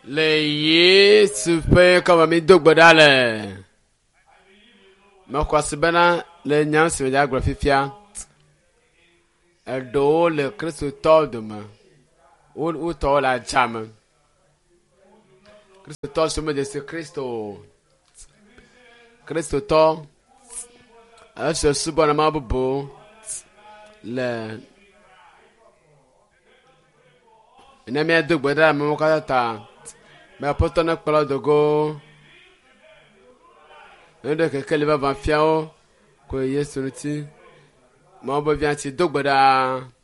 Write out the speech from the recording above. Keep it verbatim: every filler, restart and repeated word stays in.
Le Yesu pe kama mi dogboda le. Makwasibena le nyam se meja grafifia. Edo le Kristo to de me. O o to la jam. Kristo to so me de se Kristo. Kristo to. Ase subo na mabubu le. Ina mi dogboda me mo ka ta. Me apoto na kpolo dogo. Ndo ke kele ba va fiao ko Yesu nti. Mo bo vianti dogboda.